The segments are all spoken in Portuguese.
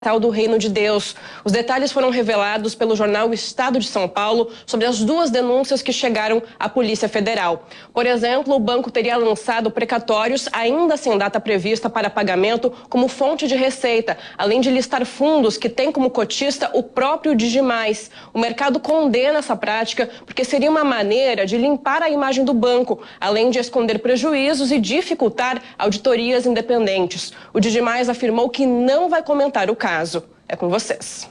do Reino de Deus. Os detalhes foram revelados pelo jornal Estado de São Paulo sobre as duas denúncias que chegaram à Polícia Federal. Por exemplo, o banco teria lançado precatórios ainda sem data prevista para pagamento como fonte de receita, além de listar fundos que têm como cotista o próprio Digimais. O mercado condena essa prática porque seria uma maneira de limpar a imagem do banco, além de esconder prejuízos e dificultar auditorias independentes. O Digimais afirmou que não vai comentar o caso. É com vocês.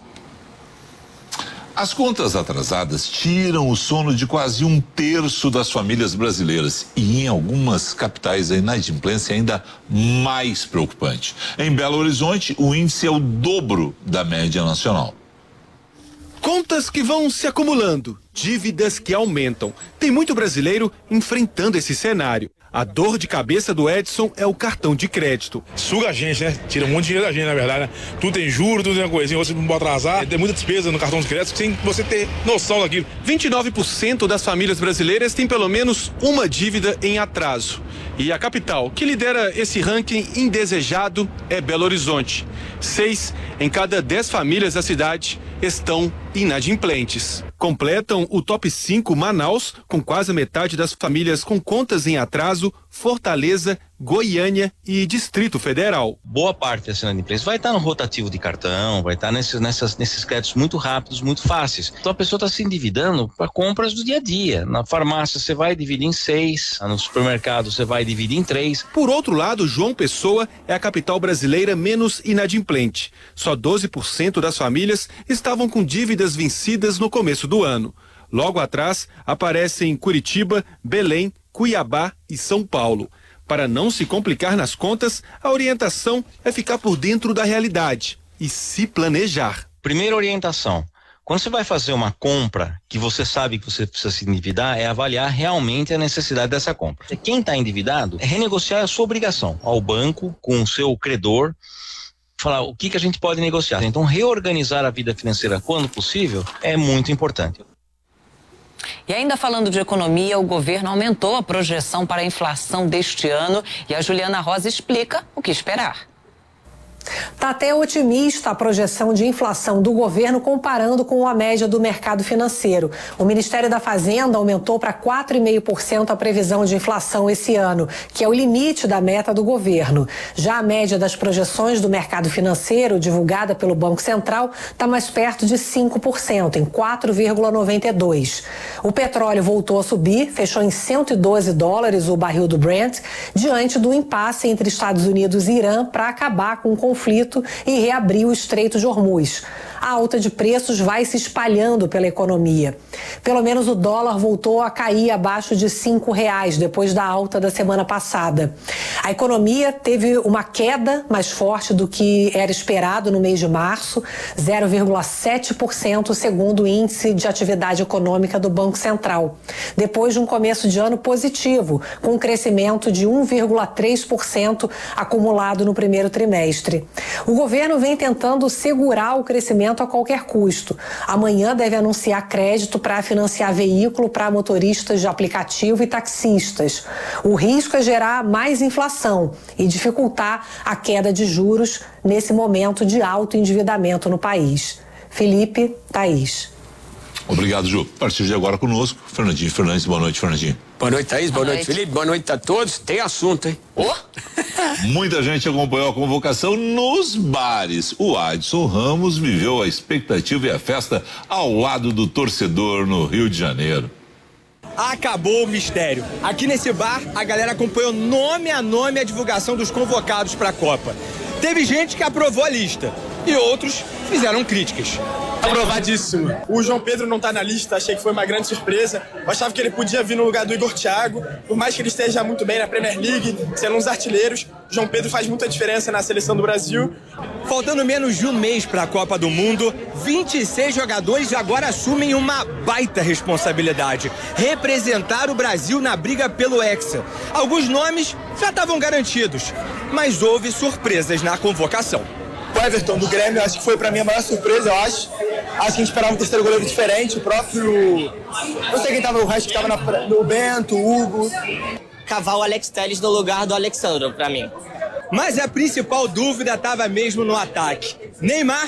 As contas atrasadas tiram o sono de quase 1/3 das famílias brasileiras e em algumas capitais a inadimplência é ainda mais preocupante. Em Belo Horizonte, o índice é o dobro da média nacional. Contas que vão se acumulando, dívidas que aumentam. Tem muito brasileiro enfrentando esse cenário. A dor de cabeça do Edson é o cartão de crédito. Suga a gente, né? Tira um monte de dinheiro da gente, na verdade, né? Tudo tem juros, tudo tem uma coisinha, você não pode atrasar. Tem muita despesa no cartão de crédito sem você ter noção daquilo. 29% das famílias brasileiras têm pelo menos uma dívida em atraso. E a capital, que lidera esse ranking indesejado, é Belo Horizonte. 6 em cada 10 famílias da cidade estão inadimplentes. Completam o top 5 Manaus, com quase a metade das famílias com contas em atraso, Fortaleza, Goiânia e Distrito Federal. Boa parte dessa inadimplência vai estar no rotativo de cartão, vai estar nesses créditos muito rápidos, muito fáceis. Então a pessoa está se endividando para compras do dia a dia. Na farmácia você vai dividir em 6, no supermercado você vai dividir em 3. Por outro lado, João Pessoa é a capital brasileira menos inadimplente. Só 12% das famílias estavam com dívidas vencidas no começo do ano. Logo atrás aparecem Curitiba, Belém, Cuiabá e São Paulo. Para não se complicar nas contas, a orientação é ficar por dentro da realidade e se planejar. Primeira orientação: quando você vai fazer uma compra que você sabe que você precisa se endividar, é avaliar realmente a necessidade dessa compra. Quem está endividado, é renegociar a sua obrigação ao banco, com o seu credor, falar o que a gente pode negociar. Então, reorganizar a vida financeira quando possível é muito importante. E ainda falando de economia, o governo aumentou a projeção para a inflação deste ano e a Juliana Rosa explica o que esperar. Está até otimista a projeção de inflação do governo comparando com a média do mercado financeiro. O Ministério da Fazenda aumentou para 4,5% a previsão de inflação esse ano, que é o limite da meta do governo. Já a média das projeções do mercado financeiro, divulgada pelo Banco Central, está mais perto de 5%, em 4,92%. O petróleo voltou a subir, fechou em $112 o barril do Brent, diante do impasse entre Estados Unidos e Irã para acabar com o conflito e reabrir o Estreito de Hormuz. A alta de preços vai se espalhando pela economia. Pelo menos o dólar voltou a cair abaixo de R$5 depois da alta da semana passada. A economia teve uma queda mais forte do que era esperado no mês de março, 0,7% segundo o índice de atividade econômica do Banco Central. Depois de um começo de ano positivo, com um crescimento de 1,3% acumulado no primeiro trimestre. O governo vem tentando segurar o crescimento a qualquer custo. Amanhã deve anunciar crédito para financiar veículo para motoristas de aplicativo e taxistas. O risco é gerar mais inflação e dificultar a queda de juros nesse momento de alto endividamento no país. Felipe, Thaís. Obrigado, Ju. A partir de agora conosco, Fernandinho Fernandes. Boa noite, Fernandinho. Boa noite, Thaís. Boa noite, Felipe. Boa noite a todos. Tem assunto, hein? Oh. Muita gente acompanhou a convocação nos bares. O Adson Ramos viveu a expectativa e a festa ao lado do torcedor no Rio de Janeiro. Acabou o mistério. Aqui nesse bar, a galera acompanhou nome a nome a divulgação dos convocados para a Copa. Teve gente que aprovou a lista e outros fizeram críticas. Aprovadíssimo. O João Pedro não tá na lista, achei que foi uma grande surpresa. Eu achava que ele podia vir no lugar do Igor Thiago. Por mais que ele esteja muito bem na Premier League, sendo um dos artilheiros, o João Pedro faz muita diferença na seleção do Brasil. Faltando menos de um mês para a Copa do Mundo, 26 jogadores agora assumem uma baita responsabilidade: representar o Brasil na briga pelo Hexa. Alguns nomes já estavam garantidos, mas houve surpresas na convocação. O Everton do Grêmio, acho que foi pra mim a maior surpresa, eu acho. Acho que a gente esperava um terceiro goleiro diferente, o próprio... Não sei quem tava, o resto que tava no Bento, o Hugo. Cavar o Alex Telles no lugar do Alexandro, pra mim. Mas a principal dúvida estava mesmo no ataque. Neymar